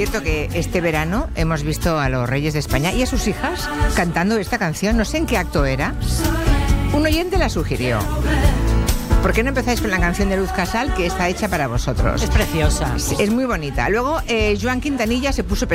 cierto que este verano hemos visto a los Reyes de España y a sus hijas cantando esta canción. No sé en qué acto era. Un oyente la sugirió. ¿Por qué no empezáis con la canción de Luz Casal, que está hecha para vosotros? Es preciosa. Es muy bonita. Luego, Joan Quintanilla se puso